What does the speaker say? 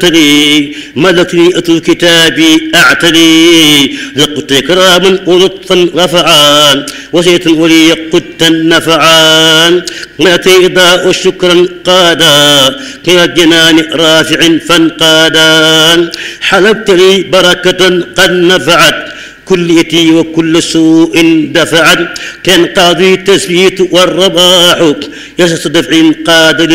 أعتلي ملكني أتل كتابي أعتلي لقد إكراما ولطفا رفعان وسيت ولي قدت نفعان مأتي إضاء شكرا قادا إلى الجنان رافع فانقادا حلبت لي بركة قد نفعت كليتي وكل سوء دفعت كان قاضي التثبيت والرباح يسس دفع قاد